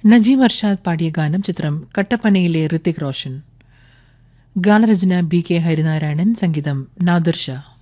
നജീം അർഷാദ് പാടിയ ഗാനം ചിത്രം കട്ടപ്പനയിലെ ഋത്തിക് റോഷൻ. ഗാനരചന BK ഹരിനാരായണൻ, സംഗീതം നാദിർ ഷാ.